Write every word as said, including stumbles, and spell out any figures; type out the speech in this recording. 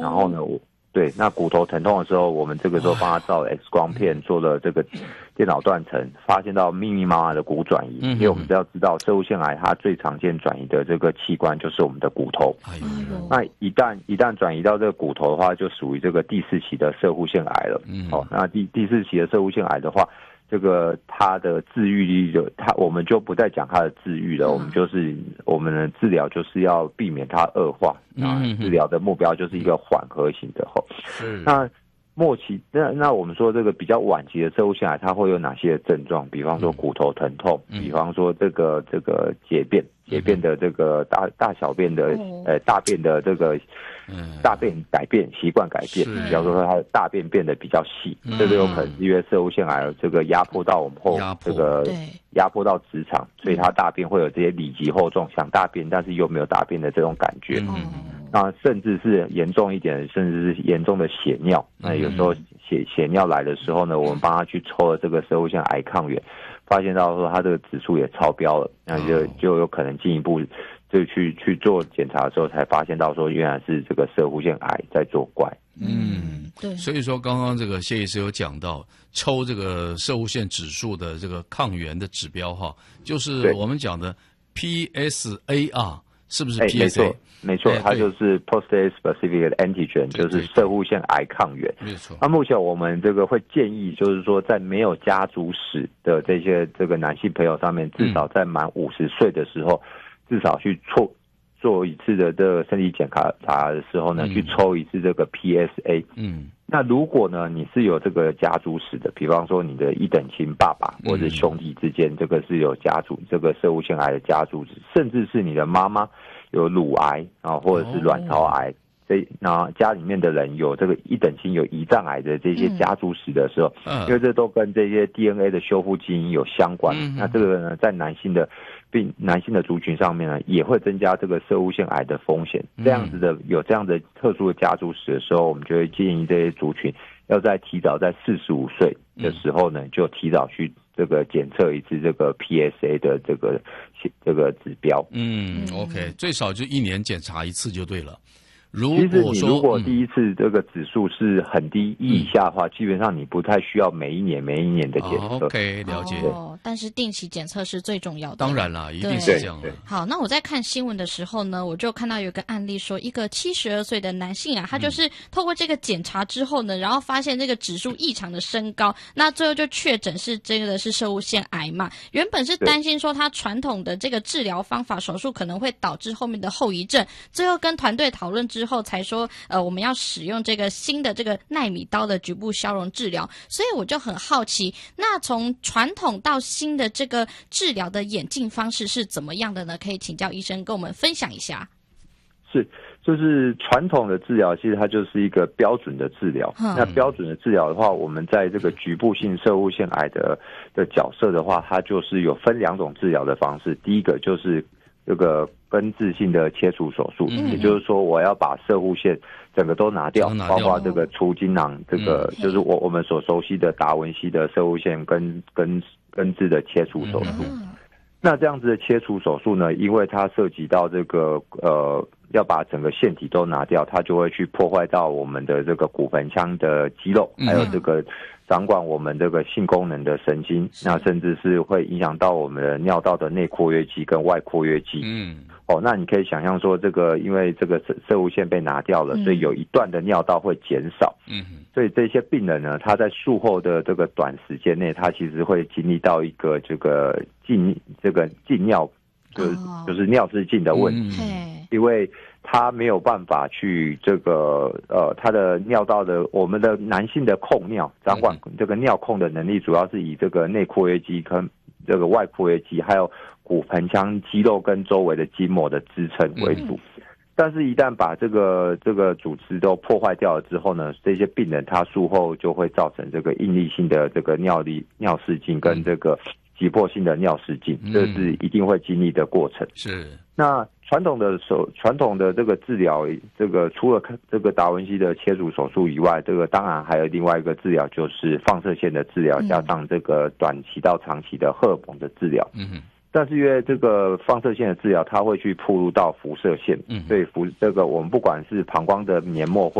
然后呢，我对那骨头疼痛的时候，我们这个时候帮他照 X 光片，做了这个电脑断层，发现到密密麻麻的骨转移。嗯、因为我们都要知道，攝護腺癌它最常见转移的这个器官就是我们的骨头。哎呦，那一旦一旦转移到这个骨头的话，就属于这个第四期的攝護腺癌了。嗯，哦，那第第四期的攝護腺癌的话，这个它的治愈率就它我们就不再讲它的治愈了，嗯、我们就是我们的治疗就是要避免它恶化，嗯，治疗的目标就是一个缓和型的吼。是，那末期那那我们说这个比较晚期的攝護腺癌，它会有哪些症状？比方说骨头疼痛，嗯、比方说这个这个解便解便的这个大大小便的、嗯、呃大便的这个。大便改变习惯改变，比方说它的大便变得比较细，嗯、这个有可能是因为攝護腺癌这个压迫到我们后这个压迫到直肠，所以它大便会有这些里急厚重，想大便但是又没有大便的这种感觉。嗯、那甚至是严重一点，甚至是严重的血尿。那有时候血血尿来的时候呢，我们帮他去抽了这个攝護腺癌抗原，发现到说他这个指数也超标了，那就就有可能进一步。就去去做检查的时候，才发现到说原来是这个攝護腺癌在作怪。 嗯，对。所以说，刚刚这个谢医师有讲到抽这个攝護腺指数的这个抗原的指标哈，就是我们讲的 P S A R， 是不是 P S A？、欸、 没错，没错，它就是 prostate specific antigen， 就是攝護腺癌抗原。没错。那目前我们这个会建议，就是说在没有家族史的这些这个男性朋友上面，至少在满五十岁的时候。嗯至少去做做一次的这个身体检查的时候呢，嗯、去抽一次这个 P S A。嗯，那如果呢你是有这个家族史的，比方说你的一等亲爸爸或者兄弟之间，这个是有家族这个攝護腺癌的家族史，甚至是你的妈妈有乳癌啊，或者是卵巢癌。哦这那家里面的人有这个一等亲有胰脏癌的这些家族史的时候，嗯、因为这都跟这些 D N A 的修复基因有相关。嗯、那这个呢，在男性的病男性的族群上面呢，也会增加这个攝護腺癌的风险。这样子的有这样的特殊的家族史的时候，我们就会建议这些族群要在提早在四十五岁的时候呢，就提早去这个检测一次这个 P S A 的这个这个指标。 嗯 ，OK， 最少就一年检查一次就对了。如其实你如果第一次这个指数是很低一以下的话，嗯、基本上你不太需要每一年每一年的检测。 哦、OK， 了解。 哦，但是定期检测是最重要的。 当然啦，一定是这样的。 好，那我在看新闻的时候呢，我就看到有一个案例说，一个七十二岁的男性啊，他就是透过这个检查之后呢，然后发现这个指数异常的升高，那最后就确诊是这个的是攝護腺癌嘛。原本是担心说他传统的这个治疗方法手术可能会导致后面的后遗症，最后跟团队讨论之后。之后才说，呃，我们要使用这个新的这个奈米刀的局部消融治疗，所以我就很好奇，那从传统到新的这个治疗的演进方式是怎么样的呢？可以请教医生跟我们分享一下。 是，就是传统的治疗，其实它就是一个标准的治疗。嗯、那标准的治疗的话，我们在这个局部性攝護腺癌的的角色的话，它就是有分两种治疗的方式。第一个就是这个根治性的切除手术，嗯、也就是说我要把攝護腺整个都拿掉，拿掉包括这个除精囊，这个、嗯、就是我我们所熟悉的达文西的攝護腺根根根治的切除手术。嗯、那这样子的切除手术呢，因为它涉及到这个呃要把整个腺体都拿掉，它就会去破坏到我们的这个骨盆腔的肌肉，嗯、还有这个掌管我们这个性功能的神经，那甚至是会影响到我们的尿道的内括约肌跟外括约肌。嗯，哦，那你可以想象说，这个因为这个攝護腺被拿掉了，所以有一段的尿道会减少。嗯，所以这些病人呢，他在术后的这个短时间内，他其实会经历到一个这个禁这个禁尿，就是、哦、就是尿失禁的问题，嗯、因为他没有办法去这个呃，他的尿道的我们的男性的控尿掌管这个尿控的能力，主要是以这个内括约肌跟这个外括约肌，还有骨盆腔肌肉跟周围的筋膜的支撑为主。嗯、但是，一旦把这个这个组织都破坏掉了之后呢，这些病人他术后就会造成这个应力性的这个尿力尿失禁跟这个急迫性的尿失禁，这是一定会经历的过程。是。那传统的手传统的这个治疗，这个除了这个达文西的切除手术以外，这个当然还有另外一个治疗，就是放射线的治疗，加上这个短期到长期的荷尔蒙的治疗。嗯，但是因为这个放射线的治疗，它会去暴露到辐射线，嗯、所以辐这个我们不管是膀胱的黏膜或